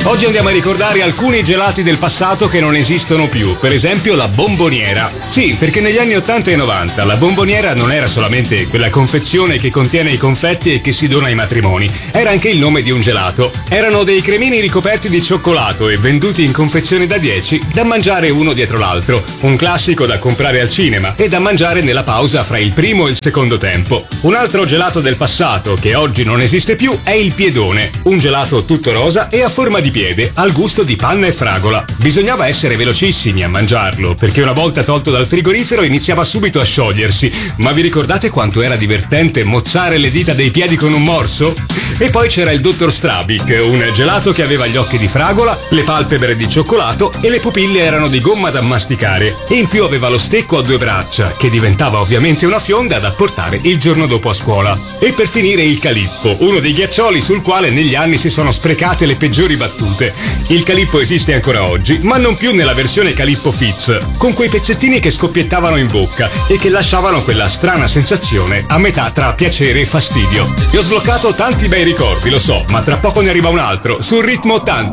Oggi andiamo a ricordare alcuni gelati del passato che non esistono più, per esempio la bomboniera. Sì, perché negli anni 80 e 90 la bomboniera non era solamente quella confezione che contiene i confetti e che si dona ai matrimoni, era anche il nome di un gelato. Erano dei cremini ricoperti di cioccolato e venduti in confezioni da 10, da mangiare uno dietro l'altro, un classico da comprare al cinema e da mangiare nella pausa fra il primo e il secondo tempo. Un altro gelato del passato che oggi non esiste più è il piedone, un gelato tutto rosa e a forma di piede, al gusto di panna e fragola. Bisognava essere velocissimi a mangiarlo, perché una volta tolto dal frigorifero iniziava subito a sciogliersi. Ma vi ricordate quanto era divertente mozzare le dita dei piedi con un morso? E poi c'era il Dr. Strabic, un gelato che aveva gli occhi di fragola, le palpebre di cioccolato e le pupille erano di gomma da masticare. E in più aveva lo stecco a 2 braccia, che diventava ovviamente una fionda da portare il giorno dopo a scuola. E per finire il Calippo, uno dei ghiaccioli sul quale negli anni si sono sprecate le peggiori battute. Il Calippo esiste ancora oggi, ma non più nella versione Calippo Fizz, con quei pezzettini che scoppiettavano in bocca e che lasciavano quella strana sensazione a metà tra piacere e fastidio. E ho sbloccato tanti bei ricordi, lo so, ma tra poco ne arriva un altro, sul ritmo 80.